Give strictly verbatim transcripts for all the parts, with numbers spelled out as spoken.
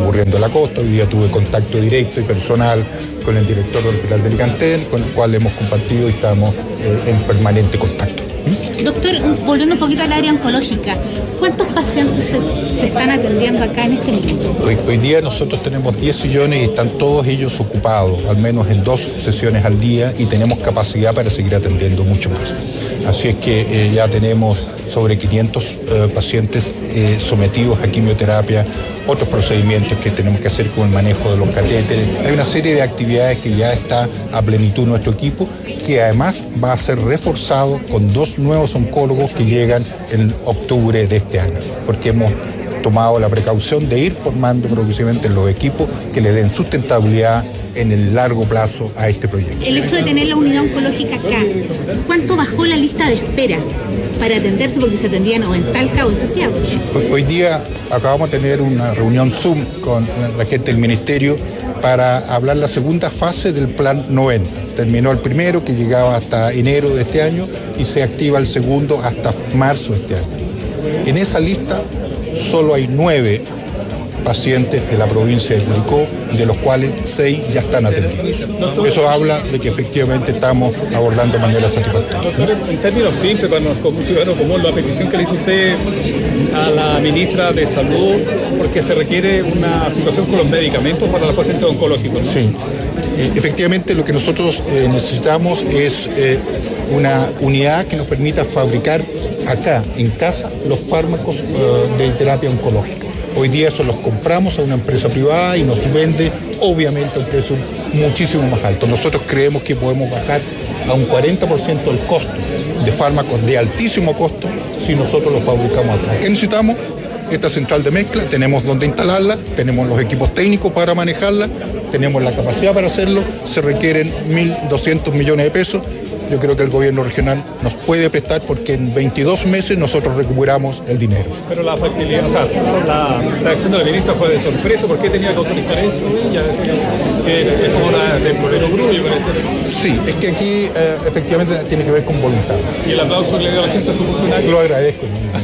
ocurriendo en la costa. Hoy día tuve contacto directo y personal con el director del Hospital del Cantén, con el cual hemos compartido y estamos eh, en permanente contacto. Doctor, volviendo un poquito al área oncológica, ¿cuántos pacientes se, se están atendiendo acá en este momento? Hoy, hoy día nosotros tenemos diez sillones y están todos ellos ocupados, al menos en dos sesiones al día, y tenemos capacidad para seguir atendiendo mucho más. Así es que eh, ya tenemos sobre quinientos eh, pacientes eh, sometidos a quimioterapia, otros procedimientos que tenemos que hacer con el manejo de los catéteres. Hay una serie de actividades que ya está a plenitud nuestro equipo, que además va a ser reforzado con dos nuevos oncólogos que llegan en octubre de este año, porque hemos tomado la precaución de ir formando progresivamente los equipos que le den sustentabilidad en el largo plazo a este proyecto. El hecho de tener la unidad oncológica acá, ¿cuánto bajó la lista de espera para atenderse porque se atendían o en Talca o en Santiago? Sí, hoy, hoy día acabamos de tener una reunión Zoom con la gente del Ministerio para hablar la segunda fase del Plan noventa. Terminó el primero, que llegaba hasta enero de este año, y se activa el segundo hasta marzo de este año. En esa lista solo hay nueve pacientes de la provincia de Curicó, de los cuales seis ya están atendidos. Eso habla de que efectivamente estamos abordando de manera satisfactoria. Doctor, en términos simples, para como un ciudadano común, la petición que le hizo usted a la ministra de Salud, porque se requiere una situación con los medicamentos para los pacientes oncológicos, ¿no? Sí, eh, efectivamente lo que nosotros eh, necesitamos es eh, una unidad que nos permita fabricar acá, en casa, los fármacos eh, de terapia oncológica. Hoy día eso los compramos a una empresa privada y nos vende, obviamente, a un precio muchísimo más alto. Nosotros creemos que podemos bajar a un cuarenta por ciento el costo de fármacos de altísimo costo si nosotros los fabricamos acá. ¿Qué necesitamos? Esta central de mezcla, tenemos donde instalarla, tenemos los equipos técnicos para manejarla, tenemos la capacidad para hacerlo, se requieren mil doscientos millones de pesos. Yo creo que el gobierno regional nos puede prestar porque en veintidós meses nosotros recuperamos el dinero. Pero la factibilidad, o sea, la reacción de la ministra fue de sorpresa. ¿Por qué tenía que autorizar eso? Ya que es como la del problema Grullo, parece. Sí, es que aquí eh, efectivamente tiene que ver con voluntad. ¿Y el aplauso que le dio a la gente a su funcionario? Lo agradezco.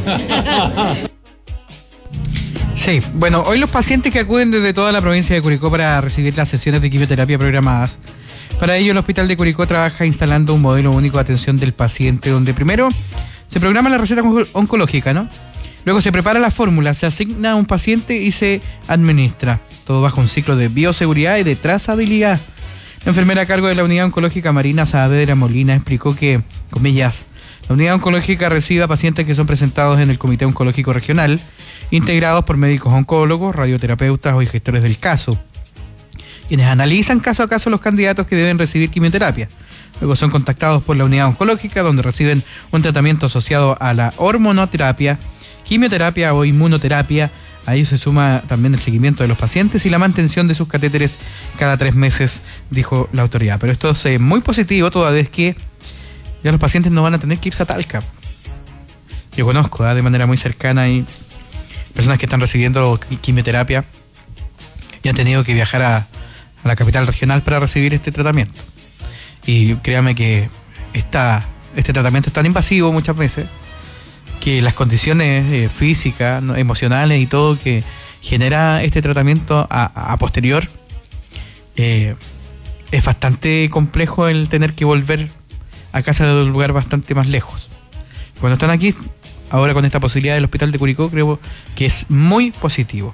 Sí, bueno, hoy los pacientes que acuden desde toda la provincia de Curicó para recibir las sesiones de quimioterapia programadas. Para ello, el Hospital de Curicó trabaja instalando un modelo único de atención del paciente, donde primero se programa la receta oncológica, ¿no? Luego se prepara la fórmula, se asigna a un paciente y se administra. Todo bajo un ciclo de bioseguridad y de trazabilidad. La enfermera a cargo de la unidad oncológica, Marina Saavedra Molina, explicó que, comillas, la unidad oncológica recibe a pacientes que son presentados en el Comité Oncológico Regional, integrados por médicos oncólogos, radioterapeutas o gestores del caso, quienes analizan caso a caso los candidatos que deben recibir quimioterapia. Luego son contactados por la unidad oncológica, donde reciben un tratamiento asociado a la hormonoterapia, quimioterapia o inmunoterapia. A ello se suma también el seguimiento de los pacientes y la mantención de sus catéteres cada tres meses, dijo la autoridad. Pero esto es muy positivo, toda vez que ya los pacientes no van a tener que irse a Talca. Yo conozco ¿eh? de manera muy cercana y personas que están recibiendo quimioterapia y han tenido que viajar a, a la capital regional para recibir este tratamiento. Y créame que esta, este tratamiento es tan invasivo muchas veces que las condiciones eh, físicas, ¿no? emocionales y todo que genera este tratamiento a, a posterior, eh, es bastante complejo el tener que volver a casa de un lugar bastante más lejos. Cuando están aquí, ahora con esta posibilidad del Hospital de Curicó, creo que es muy positivo.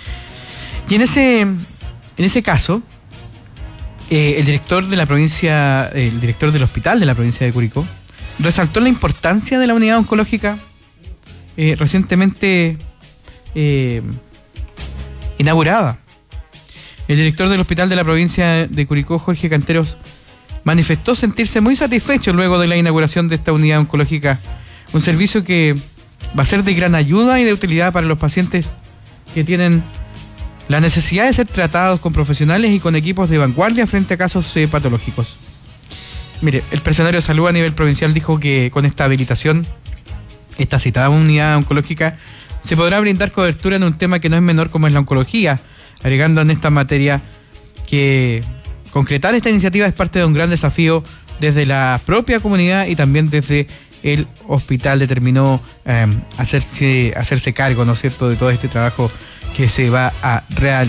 Y en ese, en ese caso, eh, el director de la provincia, el director del hospital de la provincia de Curicó, resaltó la importancia de la unidad oncológica eh, recientemente eh, inaugurada. El director del hospital de la provincia de Curicó, Jorge Canteros, manifestó sentirse muy satisfecho luego de la inauguración de esta unidad oncológica, un servicio que va a ser de gran ayuda y de utilidad para los pacientes que tienen la necesidad de ser tratados con profesionales y con equipos de vanguardia frente a casos eh, patológicos. Mire, el personario de salud a nivel provincial dijo que con esta habilitación, esta citada unidad oncológica, se podrá brindar cobertura en un tema que no es menor como es la oncología, agregando en esta materia que concretar esta iniciativa es parte de un gran desafío desde la propia comunidad y también desde el hospital determinó eh, hacerse, hacerse cargo, ¿no es cierto?, de todo este trabajo que se va a realizar.